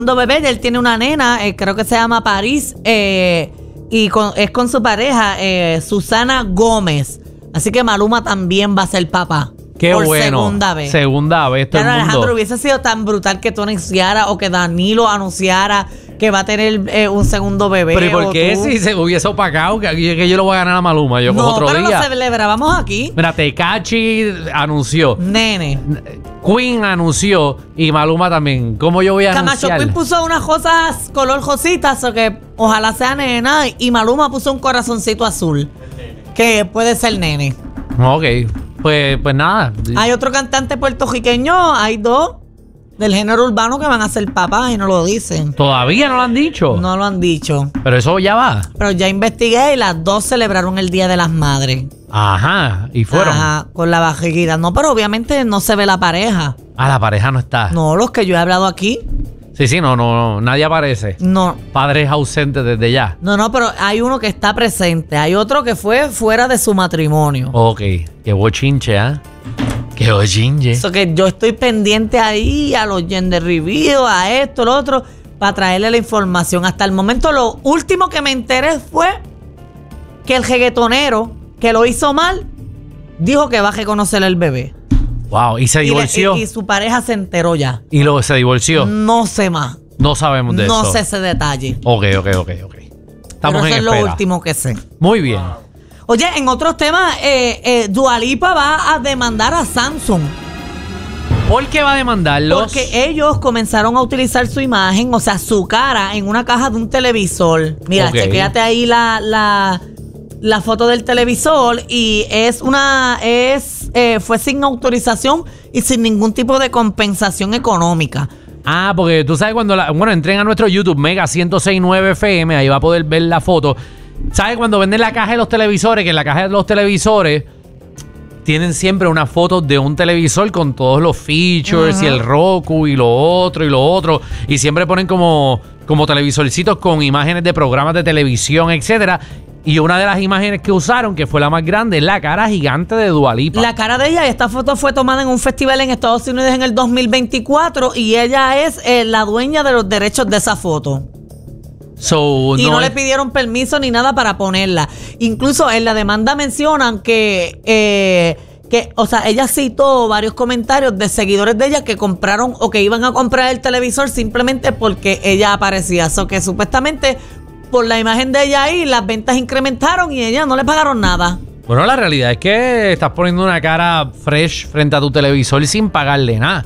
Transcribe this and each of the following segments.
bebé, él tiene una nena, creo que se llama París, y es con su pareja, Susana Gómez. Así que Maluma también va a ser papá. Qué por bueno. Segunda vez. Segunda vez. Todo Claro, el mundo. Alejandro, hubiese sido tan brutal que tú anunciaras o que Danilo anunciara que va a tener un segundo bebé. Pero ¿y por qué tú? si se hubiese opacado que yo lo voy a ganar a Maluma? Yo cojo otro pero día. lo celebrábamos aquí. Mira, Tekashi anunció. Nene. Queen anunció y Maluma también. ¿Cómo yo voy a Camacho anunciar? Queen puso unas cosas color rositas, o que ojalá sea nena, y Maluma puso un corazoncito azul, que puede ser nene. Ok, pues nada. Hay otro cantante puertorriqueño, hay dos del género urbano que van a ser papás y no lo dicen. Todavía no lo han dicho. No lo han dicho. Pero eso ya va. Pero ya investigué y las dos celebraron el Día de las Madres. Ajá, y fueron. Ajá, con la barriguita. No, pero obviamente no se ve la pareja. Ah, la pareja no está. No, los que yo he hablado aquí. Sí, no, nadie aparece. No. Padres ausentes desde ya. No, pero hay uno que está presente. Hay otro que fue fuera de su matrimonio. Ok, qué bochinche, ¿ah? Qué bochinche. Eso que yo estoy pendiente ahí a los gender reviews, a esto, lo otro, para traerle la información. Hasta el momento, lo último que me enteré fue que el reggaetonero que lo hizo mal dijo que va a reconocer al bebé. Wow, y se divorció. Y su pareja se enteró ya. Y luego se divorció. No sé más. No sabemos de eso. No sé ese detalle. Ok. Estamos Pero en eso es espera. lo último que sé. Muy bien. Oye, en otros temas, Dua Lipa va a demandar a Samsung. ¿Por qué va a demandarlos? Porque ellos comenzaron a utilizar su imagen, o sea, su cara, en una caja de un televisor. Mira, Ok. chequéate ahí la foto del televisor y fue sin autorización y sin ningún tipo de compensación económica. Ah, porque tú sabes cuando entren a nuestro YouTube Mega 1069 FM, ahí va a poder ver la foto. ¿Sabes cuando venden la caja de los televisores? Que en la caja de los televisores tienen siempre una foto de un televisor con todos los features y el Roku y lo otro. Y siempre ponen como televisorcitos con imágenes de programas de televisión, etcétera. Y una de las imágenes que usaron, que fue la más grande, es la cara gigante de Dua Lipa. La cara de ella, esta foto fue tomada en un festival en Estados Unidos en el 2024 y ella es la dueña de los derechos de esa foto. Y no le pidieron permiso ni nada para ponerla. Incluso en la demanda mencionan que, o sea, ella citó varios comentarios de seguidores de ella que compraron o que iban a comprar el televisor simplemente porque ella aparecía. Eso que supuestamente por la imagen de ella ahí las ventas incrementaron y ella no le pagaron nada. Bueno, la realidad es que estás poniendo una cara fresh frente a tu televisor sin pagarle nada.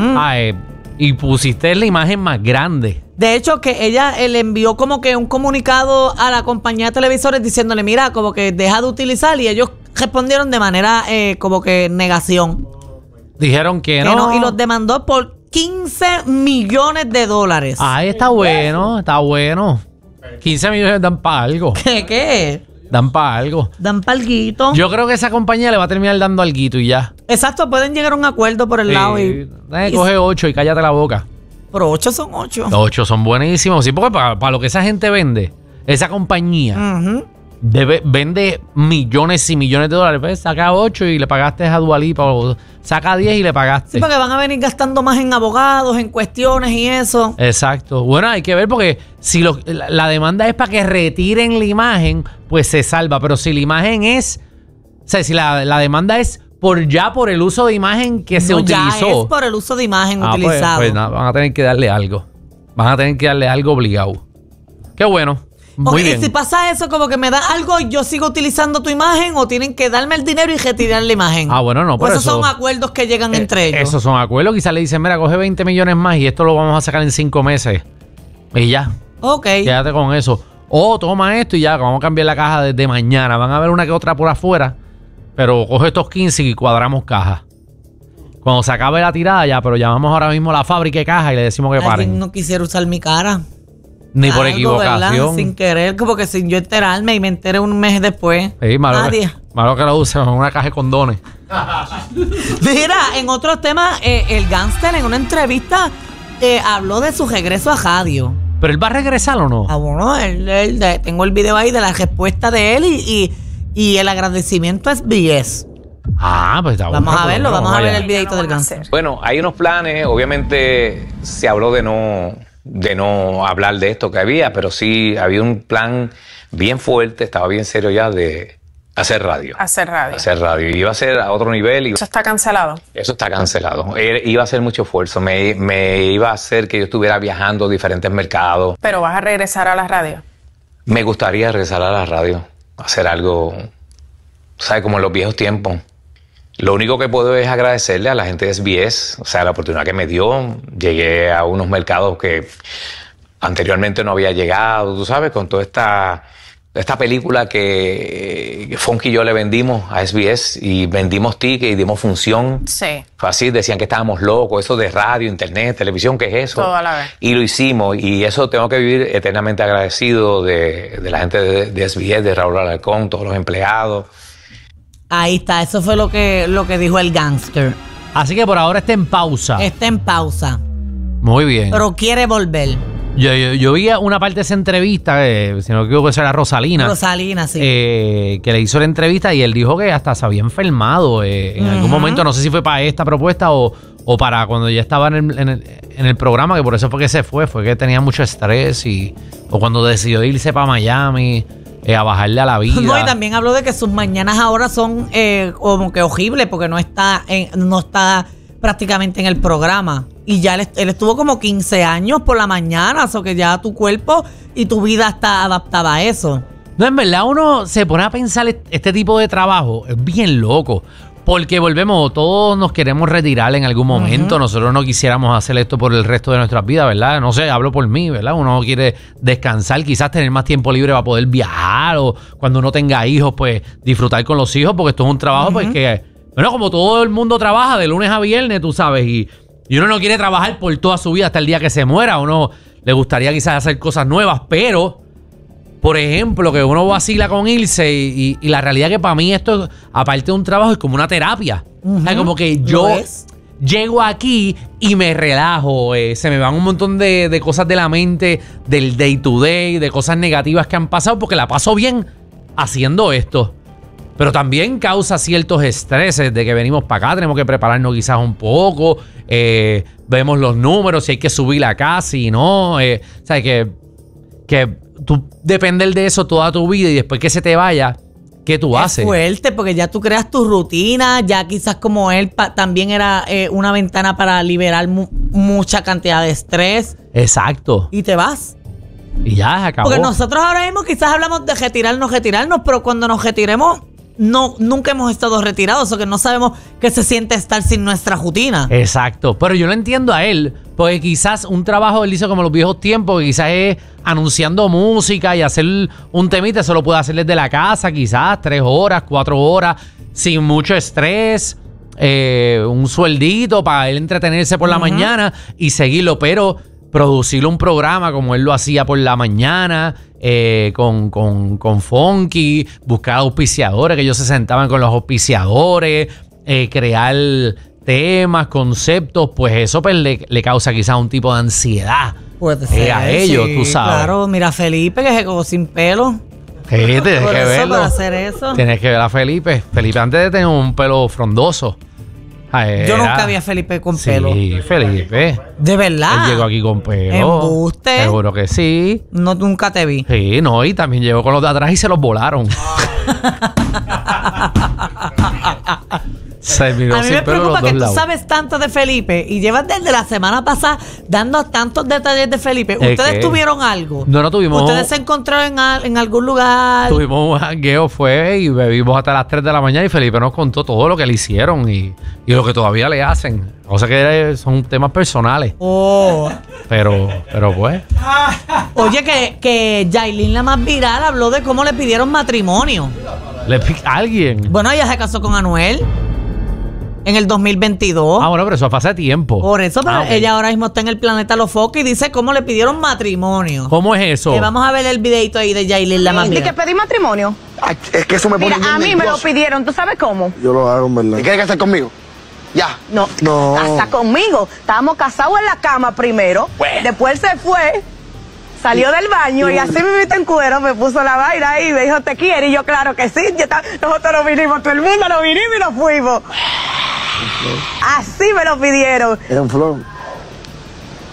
Y pusiste la imagen más grande. De hecho, que ella le envió como que un comunicado a la compañía de televisores diciéndole, mira, como que deja de utilizar, y ellos respondieron de manera como que negación. Dijeron que no. Y los demandó por $15 millones. Ay, está bueno. 15 millones dan para algo. ¿Qué? Dan para algo. Dan palguito. Yo creo que esa compañía le va a terminar dando alguito y ya. Exacto, pueden llegar a un acuerdo por el lado. Coge 8 y cállate la boca. Pero 8 son 8. Los 8 son buenísimos. Sí, porque para lo que esa gente vende, esa compañía vende millones y millones de dólares. Pues saca 8 y le pagaste a Dua Lipa. O saca 10 y le pagaste. Sí, porque van a venir gastando más en abogados, en cuestiones y eso. Exacto. Bueno, hay que ver porque si la demanda es para que retiren la imagen, pues se salva. Pero si la imagen es... O sea, si la demanda es por el uso de imagen que se utilizó. Ya es por el uso de imagen utilizado. Pues nada, van a tener que darle algo. Van a tener que darle algo obligado. Qué bueno. Muy bien. Y si pasa eso, como que me da algo y yo sigo utilizando tu imagen, o tienen que darme el dinero y retirar la imagen. Ah, bueno, no, pero esos son acuerdos que llegan entre ellos. Esos son acuerdos. Quizás le dicen, mira, coge 20 millones más y esto lo vamos a sacar en 5 meses. Y ya. Ok. Quédate con eso. O toma esto y ya, vamos a cambiar la caja desde mañana. Van a ver una que otra por afuera, pero coge estos 15 y cuadramos caja. Cuando se acabe la tirada ya, pero llamamos ahora mismo a la fábrica de caja y le decimos que paren. Alguien no quisiera usar mi cara. Ni por equivocación. ¿Verdad? Sin querer, como que sin yo enterarme y me enteré un mes después. Sí, malo Nadie. Malo que lo usen en una caja de condones. Mira, en otros temas, el gángster en una entrevista habló de su regreso a radio. ¿Pero él va a regresar o no? Ah, bueno, tengo el video ahí de la respuesta de él y el agradecimiento es BS. Ah, pues está bueno. Vamos a verlo, vamos a ver el videito del gángster. Bueno, hay unos planes, obviamente se habló de no de no hablar de esto que había, pero sí había un plan bien fuerte, estaba bien serio ya de hacer radio. Hacer radio. Hacer radio. Iba a ser a otro nivel. ¿Eso está cancelado? Eso está cancelado. Iba a hacer mucho esfuerzo. Me iba a hacer que yo estuviera viajando a diferentes mercados. ¿Pero vas a regresar a la radio? Me gustaría regresar a la radio, hacer algo, ¿sabes? Como en los viejos tiempos. Lo único que puedo es agradecerle a la gente de SBS, o sea, la oportunidad que me dio. Llegué a unos mercados que anteriormente no había llegado, tú sabes, con toda esta película que Funky y yo le vendimos a SBS y vendimos tickets y dimos función. Sí. Fue así, decían que estábamos locos, eso de radio, internet, televisión, ¿qué es eso? Todo a la vez. Y lo hicimos, y eso tengo que vivir eternamente agradecido de la gente de SBS, de Raúl Alarcón, todos los empleados. Ahí está, eso fue lo que dijo el gángster. Así que por ahora está en pausa. Está en pausa. Muy bien. Pero quiere volver. Yo vi una parte de esa entrevista, si no me equivoco, eso era Rosalina. Rosalina, sí. Que le hizo la entrevista y él dijo que hasta se había enfermado en algún momento. No sé si fue para esta propuesta o para cuando ya estaba en el programa, que por eso fue que se fue que tenía mucho estrés o cuando decidió irse para Miami a bajarle a la vida. No, y también habló de que sus mañanas ahora son como que horribles porque no está prácticamente en el programa. Y ya él estuvo como 15 años por la mañana, o sea que ya tu cuerpo y tu vida está adaptada a eso. No, en verdad uno se pone a pensar este tipo de trabajo, es bien loco. Porque volvemos, todos nos queremos retirar en algún momento. Nosotros no quisiéramos hacer esto por el resto de nuestras vidas, ¿verdad? No sé, hablo por mí, ¿verdad? Uno quiere descansar, quizás tener más tiempo libre para poder viajar o cuando uno tenga hijos, pues disfrutar con los hijos, porque esto es un trabajo pues que, bueno, como todo el mundo trabaja de lunes a viernes, tú sabes, y uno no quiere trabajar por toda su vida hasta el día que se muera. A uno le gustaría quizás hacer cosas nuevas, pero... Por ejemplo, que uno vacila con irse y la realidad que para mí esto, aparte de un trabajo, es como una terapia. O sea, como que yo llego aquí y me relajo. Se me van un montón de cosas de la mente, del day to day, de cosas negativas que han pasado, porque la paso bien haciendo esto. Pero también causa ciertos estreses de que venimos para acá, tenemos que prepararnos quizás un poco, vemos los números, si hay que subir la casa, si no. O sea, que tú dependes de eso toda tu vida y después que se te vaya, ¿qué tú haces? Es fuerte porque ya tú creas tu rutina, ya quizás como él también era una ventana para liberar mucha cantidad de estrés. Exacto. Y te vas. Y ya, se acabó. Porque nosotros ahora mismo quizás hablamos de retirarnos, pero cuando nos retiremos, nunca hemos estado retirados, o que no sabemos qué se siente estar sin nuestra rutina. Exacto, pero yo lo entiendo a él, porque quizás un trabajo él hizo como los viejos tiempos, que quizás es anunciando música y hacer un temita, eso lo puede hacer desde la casa, quizás 3 horas, 4 horas, sin mucho estrés, un sueldito para él entretenerse por la mañana y seguirlo, pero producir un programa como él lo hacía por la mañana, con Funky, buscar auspiciadores, que ellos se sentaban con los auspiciadores, crear temas, conceptos, pues eso pues, le causa quizás un tipo de ansiedad a ellos, tú sabes. Claro, mira Felipe que se quedó sin pelo. Sí, tienes que verlo. Para hacer eso. Tienes que ver a Felipe. Felipe antes de tener un pelo frondoso. Yo nunca vi a Felipe con pelo. Sí, Felipe. ¿De verdad? Él llegó aquí con pelo. ¿Embuste? Seguro que sí. No, nunca te vi. Sí, no, y también llegó con los de atrás y se los volaron. Se miró a mí me preocupa que tú sabes tanto de Felipe y llevas desde la semana pasada dando tantos detalles de Felipe. ¿Ustedes tuvieron algo? No tuvimos. ¿Ustedes se encontraron en algún lugar? Tuvimos un jangueo, y bebimos hasta las 3 de la mañana y Felipe nos contó todo lo que le hicieron y lo que todavía le hacen. O sea que son temas personales. Oh. Pero pues. Oye, que Yailin, la más viral, habló de cómo le pidieron matrimonio. ¿Alguien? Bueno, ella se casó con Anuel en el 2022. Bueno, pero eso fue hace tiempo. Por eso, pero ella ahora mismo está en el planeta Los Focos y dice cómo le pidieron matrimonio. ¿Cómo es eso? Vamos a ver el videito ahí de Yailin, la más viral. ¿Y que pedí matrimonio? Ay, es que eso me pone. Mira, a mí me lo pidieron, ¿tú sabes cómo? Yo lo hago, en verdad. ¿Y quieres casar conmigo? Ya. No. Casar conmigo. Estábamos casados en la cama primero. Bueno. Después se fue, salió del baño y así me viste en cuero, me puso la vaina ahí y me dijo, ¿te quiere? Y yo, claro que sí. Nosotros nos vinimos, todo el mundo nos vinimos y nos fuimos. Así me lo pidieron. Era un flow.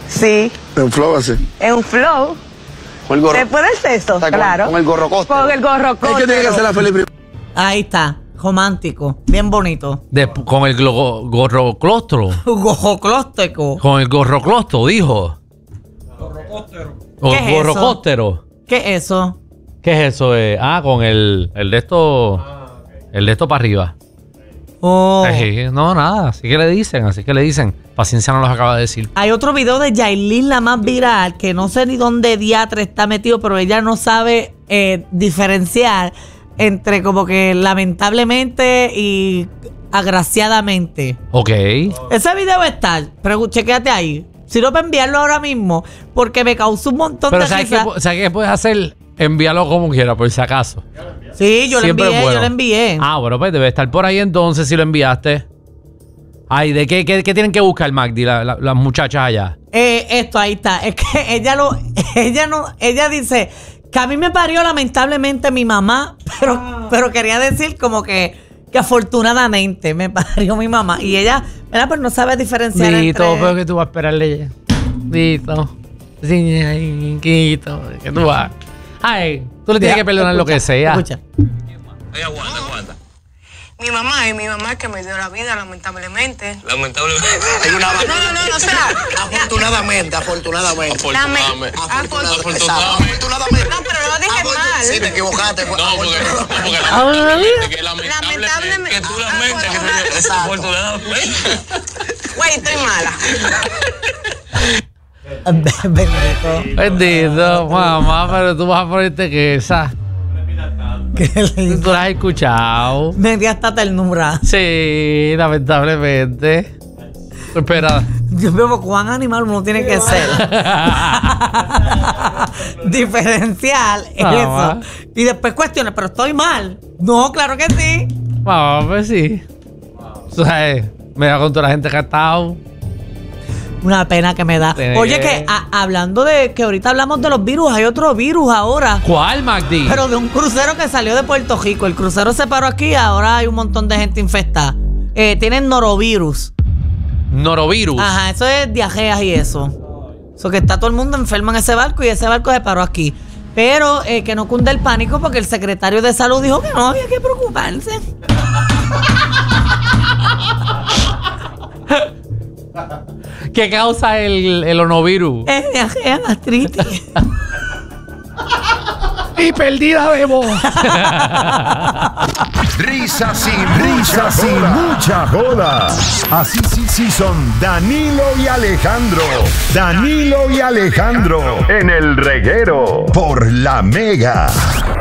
Sí. En un flow así. En un flow. Con el gorro. ¿Se puede hacer eso? Claro. Con el gorro costa. Con el gorro Es que tiene que ser la Felipe. Ahí está. Romántico. Bien bonito. Con el gorro clostro. Gojoclóstico. Con el gorro clostro, dijo. ¿Qué es Gorro eso? cóstero. ¿Qué es eso? ¿Qué es eso? Con el de esto. El de esto para arriba. Oh. No, nada. Así que le dicen. Paciencia no los acaba de decir. Hay otro video de Yailin, la más viral, que no sé ni dónde diatre está metido, pero ella no sabe diferenciar entre como que lamentablemente y agraciadamente. Ok. Ese video está, pero chequéate ahí. Si no, para enviarlo ahora mismo, porque me causó un montón Pero de ¿sabes risa. qué puedes hacer? Envíalo como quiera, por si acaso. Sí, yo Siempre lo envié, es bueno. yo lo envié. Ah, bueno, pues debe estar por ahí entonces si lo enviaste. Ay, ¿de qué tienen que buscar, Magdi, las muchachas allá? Esto, ahí está. Es que ella dice que a mí me parió lamentablemente mi mamá, pero quería decir como que afortunadamente me parió mi mamá. Y ella, ¿verdad? Pues no sabe diferenciar Dito, entre... pero que tú vas a esperarle. Dito. Sí, ay, Quito, que tú vas. Ay, tú le tienes que perdonar lo que sea. Escucha. Aguanta. Mi mamá es que me dio la vida, lamentablemente. Lamentablemente. Hay una No, o sea... Afortunadamente. Afortunadamente. Afortunadamente. Afortunadamente. No, pero no lo dije mal. Sí, te equivocaste. No, porque lamentablemente. Lamentablemente. Que tú lamentes que se afortunadamente. Güey, estoy mala. Bendito. Bendito, mamá, pero tú vas a ponerte que esa. ¿Qué le hizo? Tú la has escuchado. Me dio hasta ternura. Sí, lamentablemente. Espera. Yo veo cuán animal uno tiene que ser. Diferencial Mamá. eso. Y después cuestiones, pero estoy mal. No, claro que sí. Mamá, pues sí. Tú sabes, me da con toda la gente que ha estado. Una pena que me da. Tiene Oye, que- que hablando de que ahorita hablamos de los virus, hay otro virus ahora. ¿Cuál, Magdi? Pero de un crucero que salió de Puerto Rico. El crucero se paró aquí y ahora hay un montón de gente infectada. Tienen norovirus. Norovirus. Ajá, eso es diarreas y eso. Eso que está todo el mundo enfermo en ese barco y ese barco se paró aquí. Pero que no cunde el pánico porque el secretario de salud dijo que no había que preocuparse. ¿Qué causa el onovirus? Es diarrea, gastritis. Y perdida de voz. Risas y mucha joda. Así sí son Danilo y Alejandro. Danilo y Alejandro en el reguero por La Mega.